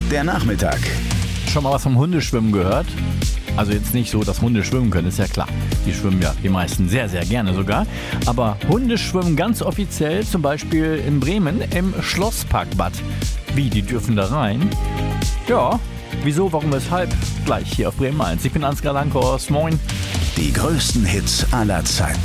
der Nachmittag. Schon mal was vom Hundeschwimmen gehört? Also jetzt nicht so, dass Hunde schwimmen können, ist ja klar. Die schwimmen ja die meisten sehr, sehr gerne sogar. Aber Hunde schwimmen ganz offiziell, zum Beispiel in Bremen im Schlossparkbad. Wie, die dürfen da rein? Ja, wieso, warum, weshalb? Gleich hier auf Bremen 1. Ich bin Ansgar Lankhorst, moin. Die größten Hits aller Zeiten.